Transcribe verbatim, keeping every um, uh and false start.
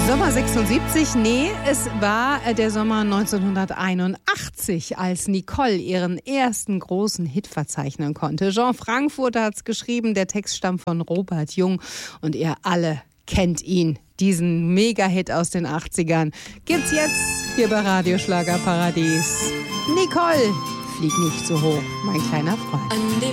Sommer sechsundsiebzig? Nee, es war der Sommer neunzehnhunderteinundachtzig, als Nicole ihren ersten großen Hit verzeichnen konnte. Jean Frankfurter hat's geschrieben, der Text stammt von Robert Jung und ihr alle kennt ihn. Diesen Mega-Hit aus den achtzigern gibt's jetzt hier bei Radio Schlagerparadies. Nicole, flieg nicht so hoch, mein kleiner Freund.